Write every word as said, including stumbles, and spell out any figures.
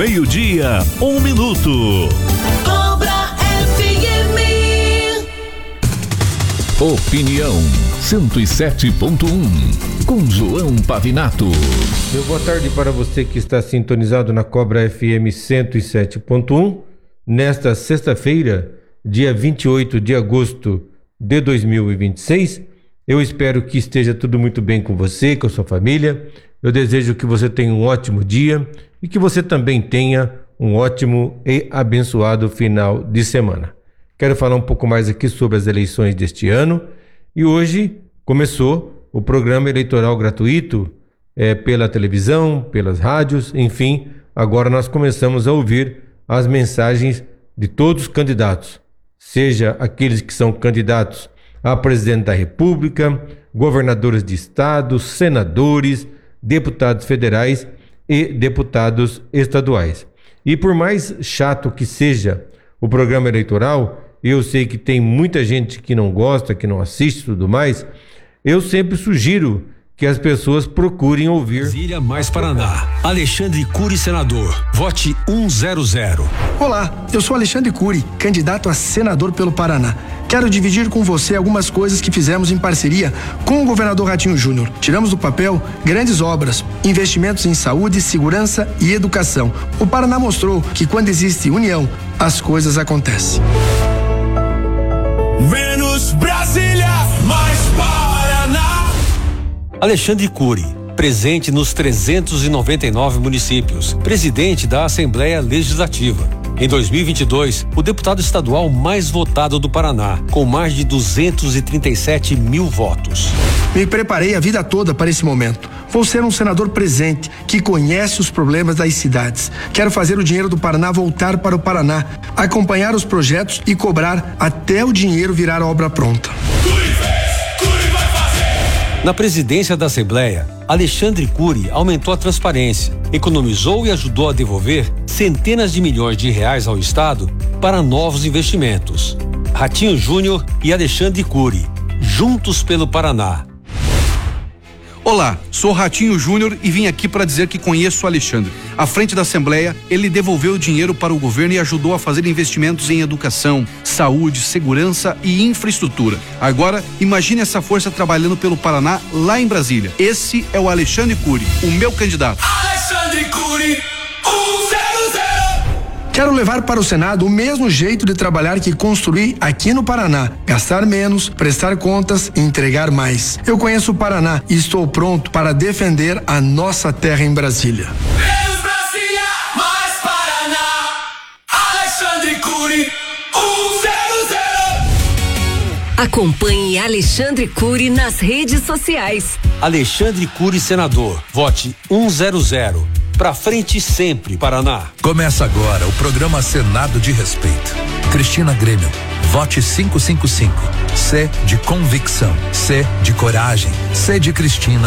Meio-dia, um minuto. Cobra F M. Opinião cento e sete ponto um, com João Pavinato. Meu boa tarde para você que está sintonizado na Cobra F M cento e sete ponto um. Nesta sexta-feira, dia vinte e oito de agosto de dois mil e vinte e seis, eu espero que esteja tudo muito bem com você, com a sua família. Eu desejo que você tenha um ótimo dia e que você também tenha um ótimo e abençoado final de semana. Quero falar um pouco mais aqui sobre as eleições deste ano e hoje começou o programa eleitoral gratuito é, pela televisão, pelas rádios, enfim, agora nós começamos a ouvir as mensagens de todos os candidatos, seja aqueles que são candidatos a presidente da República, governadores de estados, senadores, deputados federais e deputados estaduais. E por mais chato que seja o programa eleitoral, eu sei que tem muita gente que não gosta, que não assiste e tudo mais, eu sempre sugiro que as pessoas procurem ouvir. Brasília mais Paraná. Alexandre Cury, senador. Vote cento. Olá, eu sou Alexandre Cury, candidato a senador pelo Paraná. Quero dividir com você algumas coisas que fizemos em parceria com o governador Ratinho Júnior. Tiramos do papel grandes obras, investimentos em saúde, segurança e educação. O Paraná mostrou que quando existe união, as coisas acontecem. Menos Brasília, mais Paraná. Alexandre Cury, presente nos trezentos e noventa e nove municípios, presidente da Assembleia Legislativa. Em dois mil e vinte e dois, o deputado estadual mais votado do Paraná, com mais de duzentos e trinta e sete mil votos. Me preparei a vida toda para esse momento. Vou ser um senador presente, que conhece os problemas das cidades. Quero fazer o dinheiro do Paraná voltar para o Paraná, acompanhar os projetos e cobrar até o dinheiro virar obra pronta. Na presidência da Assembleia, Alexandre Cury aumentou a transparência, economizou e ajudou a devolver centenas de milhões de reais ao Estado para novos investimentos. Ratinho Júnior e Alexandre Cury, juntos pelo Paraná. Olá, sou Ratinho Júnior e vim aqui para dizer que conheço o Alexandre. À frente da Assembleia, ele devolveu dinheiro para o governo e ajudou a fazer investimentos em educação, saúde, segurança e infraestrutura. Agora, imagine essa força trabalhando pelo Paraná lá em Brasília. Esse é o Alexandre Cury, o meu candidato. Alexandre Cury, cento. Quero levar para o Senado o mesmo jeito de trabalhar que construí aqui no Paraná. Gastar menos, prestar contas e entregar mais. Eu conheço o Paraná e estou pronto para defender a nossa terra em Brasília. Menos Brasília, mais Paraná. Alexandre Cury, cento. Acompanhe Alexandre Cury nas redes sociais. Alexandre Cury, senador. Vote cento. Pra frente sempre, Paraná. Começa agora o programa Senado de Respeito. Cristina Grêmio, vote quinhentos e cinquenta e cinco. C de convicção, C de coragem, C de Cristina.